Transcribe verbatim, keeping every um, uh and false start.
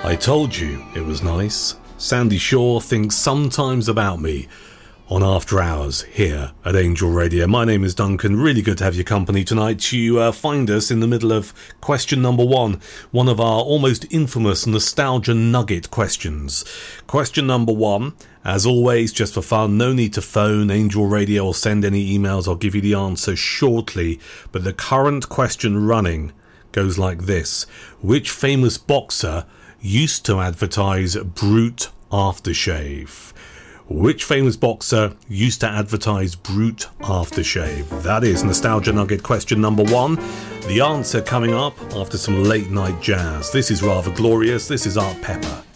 I told you it was nice. Sandy Shaw thinks sometimes about me on After Hours here at Angel Radio. My name is Duncan. Really good to have your company tonight. You uh, find us in the middle of question number one, one of our almost infamous nostalgia nugget questions. Question number one, as always, just for fun, no need to phone Angel Radio or send any emails. I'll give you the answer shortly. But the current question running goes like this. Which famous boxer used to advertise Brute aftershave? Which famous boxer used to advertise Brute aftershave? That is Nostalgia Nugget question number one. The answer coming up after some late night jazz. This is Rather Glorious. This is Art Pepper.